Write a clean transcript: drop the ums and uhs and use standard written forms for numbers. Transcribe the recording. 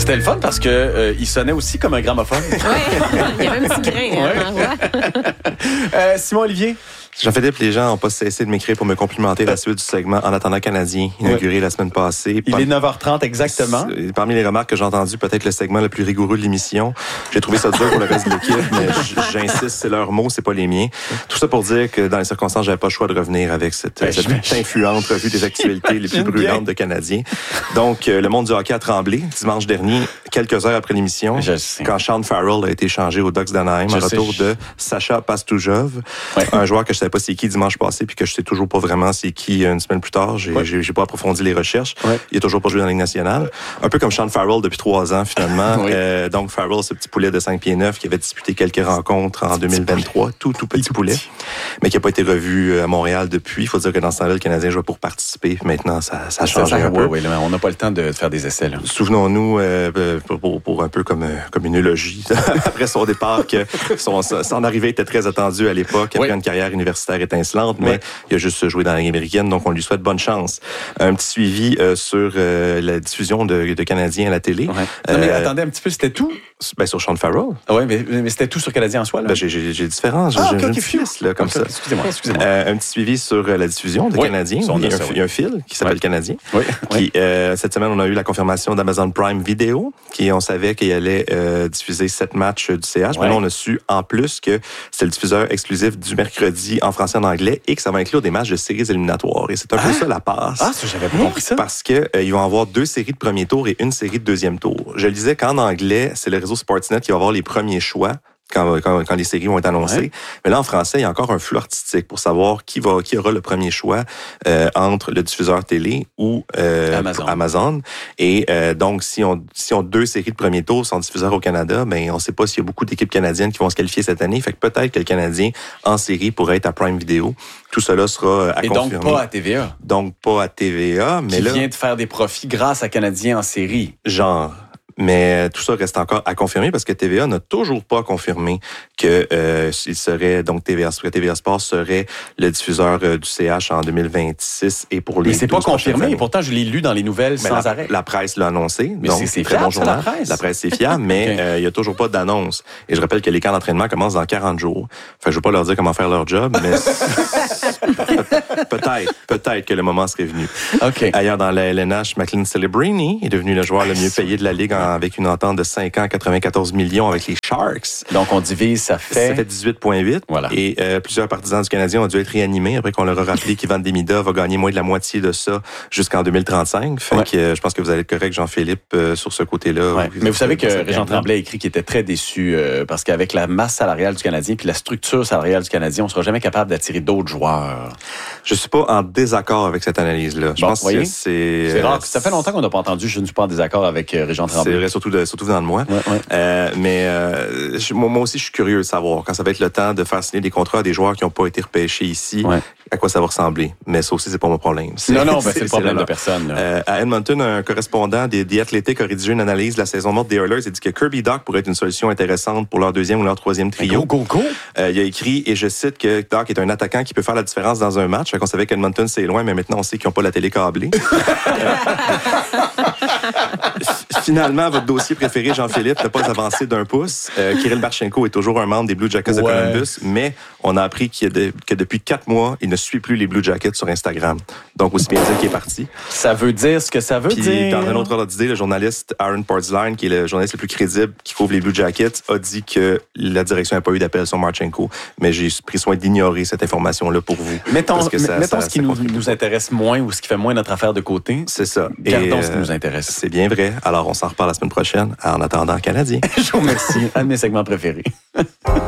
C'était le fun parce que il sonnait aussi comme un gramophone. Oui, il y avait un petit grain. Simon Olivier. Jean-Philippe, les gens n'ont pas cessé de m'écrire pour me complimenter la suite du segment En attendant Canadien, inauguré la semaine passée. Il est 9h30 exactement. Parmi les remarques que j'ai entendues, peut-être le segment le plus rigoureux de l'émission. J'ai trouvé ça dur pour le reste de l'équipe, mais j'insiste, c'est leurs mots, c'est pas les miens. Tout ça pour dire que dans les circonstances, j'avais pas le choix de revenir avec cette influente revue des actualités les plus brûlantes de Canadiens. Donc, le monde du hockey a tremblé dimanche dernier, quelques heures après l'émission, quand Sean Farrell a été échangé aux Ducks d'Anaheim en retour de Sacha Pastujov, un joueur que je savais pas c'est qui dimanche passé, puis que je sais toujours pas vraiment c'est qui une semaine plus tard. J'ai pas approfondi les recherches. Il a toujours pas joué dans la Ligue nationale. Un peu comme Sean Farrell depuis 3 ans, finalement. Donc, Farrell, ce petit poulet de 5 pieds 9 qui avait disputé quelques rencontres en 2023. Tout petit poulet. Mais qui a pas été revu à Montréal depuis. Il faut dire que dans ce temps-là, le Canadien jouait pour participer. Maintenant, ça a changé un peu. Oui, on n'a pas le temps de faire des essais, là. Souvenons-nous, pour un peu comme une eulogie, après son départ, que son arrivée était très attendue à l'époque, après une carrière universitaire étincelante, mais il a juste joué dans la Ligue américaine, donc on lui souhaite bonne chance. Un petit suivi sur la diffusion de Canadiens à la télé. Non, mais attendez un petit peu, c'était tout? Sur Sean Farrell. Oui, mais c'était tout sur Canadien en soi, là? J'ai différents. J'ai une liste, là, comme ça. Excusez-moi. Un petit suivi sur la diffusion de Canadiens. Il y a un fil qui s'appelle Canadien. Cette semaine, on a eu la confirmation d'Amazon Prime Video, on savait qu'il allait diffuser 7 matchs du CH. Maintenant, on a su, en plus, que c'était le diffuseur exclusif du mercredi en français et en anglais et que ça va inclure des matchs de séries éliminatoires. Et c'est un peu ça la passe. Ah, ça, j'avais pas compris ça. Parce que ils vont avoir 2 séries de premier tour et une série de deuxième tour. Je le disais qu'en anglais, c'est le réseau Sportsnet qui va avoir les premiers choix quand les séries vont être annoncées. Mais là, en français, il y a encore un flou artistique pour savoir qui aura le premier choix entre le diffuseur télé ou Amazon. Et donc, si on 2 séries de premier tour sans diffuseur au Canada, ben on ne sait pas s'il y a beaucoup d'équipes canadiennes qui vont se qualifier cette année. Fait que peut-être que le Canadien en série pourrait être à Prime Video. Tout cela sera à confirmer. Et donc pas à TVA. Donc pas à TVA. Mais qui vient de faire des profits grâce à Canadien en série. Genre... Mais tout ça reste encore à confirmer parce que TVA n'a toujours pas confirmé que il serait donc TVA Sport serait le diffuseur du CH en 2026 et pour les. Mais c'est pas confirmé. Et pourtant, je l'ai lu dans les nouvelles sans arrêt. La presse l'a annoncé. Mais donc c'est très fiable, bon journal. la presse c'est fiable, mais il y a toujours pas d'annonce. Et je rappelle que les camps d'entraînement commencent dans 40 jours. Enfin, je veux pas leur dire comment faire leur job, mais peut-être que le moment serait venu. Ailleurs dans la LNH, McLean Celebrini est devenu le joueur le mieux payé de la Ligue avec une entente de 5 ans, 94 millions avec les Sharks. Donc, on divise, ça fait 18,8. Voilà. Et plusieurs partisans du Canadien ont dû être réanimés après qu'on leur a rappelé qu'Ivan Demida va gagner moins de la moitié de ça jusqu'en 2035. Fait que je pense que vous allez être correct, Jean-Philippe, sur ce côté-là. Mais vous savez que Régent Tremblay a écrit qu'il était très déçu parce qu'avec la masse salariale du Canadien puis la structure salariale du Canadien, on ne sera jamais capable d'attirer d'autres joueurs. Je suis pas en désaccord avec cette analyse-là. Je pense que c'est rare. Ça fait longtemps qu'on n'a pas entendu. Je ne suis pas en désaccord avec Régent Tremblay. C'est vrai, surtout venant de moi. Moi aussi, je suis curieux de savoir quand ça va être le temps de faire signer des contrats à des joueurs qui n'ont pas été repêchés ici. À quoi ça va ressembler. Mais ça aussi, c'est pas mon problème. C'est le problème de personne. À Edmonton, un correspondant des Athletic a rédigé une analyse de la saison morte des Oilers et dit que Kirby Dach pourrait être une solution intéressante pour leur 2e ou leur 3e trio. Go! Il a écrit, et je cite, que Dach est un attaquant qui peut faire la différence dans un match. On savait qu'Edmonton, c'est loin, mais maintenant, on sait qu'ils n'ont pas la télé câblée. Finalement, votre dossier préféré, Jean-Philippe, n'a pas avancé d'1 pouce. Kirill Marchenko est toujours un membre des Blue Jackets de Columbus, mais on a appris que depuis 4 mois, il ne suit plus les Blue Jackets sur Instagram. Donc, aussi bien dire qu'il est parti. Ça veut dire ce que ça veut dire. Dans un autre ordre d'idée, le journaliste Aaron Portzline, qui est le journaliste le plus crédible qui couvre les Blue Jackets, a dit que la direction n'a pas eu d'appel sur Marchenko. Mais j'ai pris soin d'ignorer cette information-là pour vous. Mettons ce qui nous intéresse moins ou ce qui fait moins notre affaire de côté. C'est ça. Gardons ce qui nous intéresse. C'est bien vrai. Alors, on s'en reparle la semaine prochaine. En attendant, Canadien. Je vous remercie. Un de mes segments préférés.